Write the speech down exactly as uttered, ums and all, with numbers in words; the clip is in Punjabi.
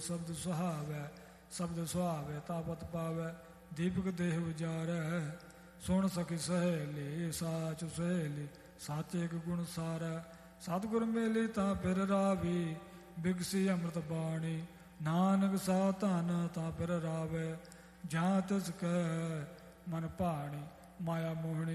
ਸ਼ਬਦ ਸੁਹਾਵੈ ਸ਼ਬਦ ਸੁਹਾਵੈ ਤਾਪਤ ਪਾਵੈ ਦੀਪਕ ਦੇਹ ਉਜਾਰੈ ਸੁਣ ਸਕੀ ਸਹੇਲੀ ਸਾਚ ਸਹੇਲੀ ਸਾਚੇ ਇੱਕ ਗੁਣ ਸਾਰੈ ਸਤਿਗੁਰ ਮੇਲੀ ਤਾਂ ਫਿਰ ਰਾਵੀ ਬਿਗਸੀ ਅੰਮ੍ਰਿਤ ਬਾਣੀ ਨਾਨਕ ਸਾ ਧਨ ਤਾਂ ਫਿਰ ਰਾਵੈ ਜਾਂ ਤਿਸ ਕੈ ਮਨ ਭਾਣੀ ਮਾਇਆ ਮੋਹਣੀ